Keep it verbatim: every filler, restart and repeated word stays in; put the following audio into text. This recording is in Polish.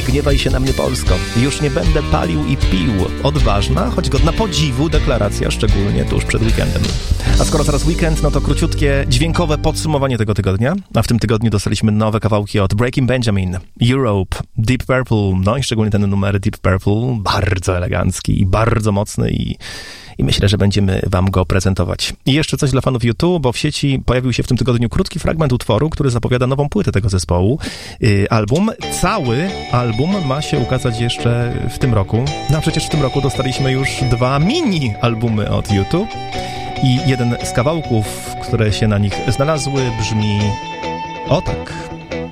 gniewaj się na mnie, Polsko. Już nie będę palił i pił. Odważna, choć godna podziwu deklaracja, szczególnie tuż przed weekendem. A skoro teraz weekend, no to króciutkie dźwiękowe podsumowanie tego tygodnia. A w tym tygodniu dostaliśmy nowe kawałki od Breaking Benjamin, Europe, Deep Purple, no i szczególnie ten numer Deep Purple, bardzo elegancki i bardzo mocny i I myślę, że będziemy wam go prezentować. I jeszcze coś dla fanów U two, bo w sieci pojawił się w tym tygodniu krótki fragment utworu, który zapowiada nową płytę tego zespołu. Yy, album, cały album ma się ukazać jeszcze w tym roku. No a przecież w tym roku dostaliśmy już dwa mini albumy od U two. I jeden z kawałków, które się na nich znalazły, brzmi o tak.